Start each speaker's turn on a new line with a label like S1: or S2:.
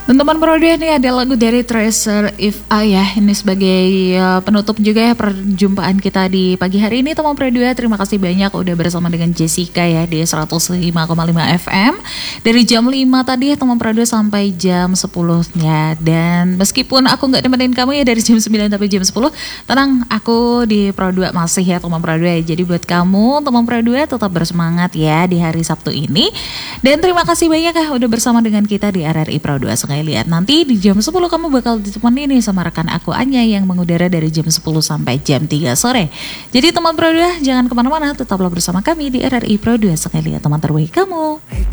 S1: Teman-teman Pro 2 ini ada lagu dari Treasure If I ya. Ini sebagai penutup juga ya perjumpaan kita di pagi hari ini teman Pro 2. Terima kasih banyak udah bersama dengan Jessica ya di 105,5 FM. Dari jam 5 tadi ya teman Pro 2 sampai jam 10 ya. Dan meskipun aku gak nemenin kamu ya dari jam 9 sampai jam 10, tenang, aku di Pro 2 masih ya teman Pro 2. Jadi buat kamu teman Pro 2 tetap bersemangat ya di hari Sabtu ini. Dan terima kasih banyak ya udah bersama dengan kita di RRI Pro 2 Sungai Liat. Nanti di jam 10 kamu bakal ditemani nih sama rekan aku Anya yang mengudara dari jam 10 sampai jam 3 sore. Jadi teman Pro 2 jangan kemana-mana, tetaplah bersama kami di RRI Pro 2 Sungai Liat, teman terbaik kamu.